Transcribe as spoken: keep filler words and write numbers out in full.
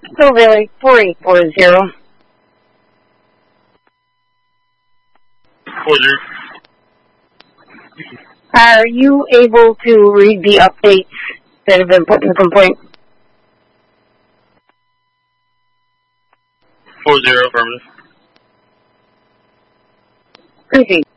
Still Valley, four eight four zero. Four zero. Are you able to read the updates that have been put in the complaint? Four zero, affirmative. Proceed.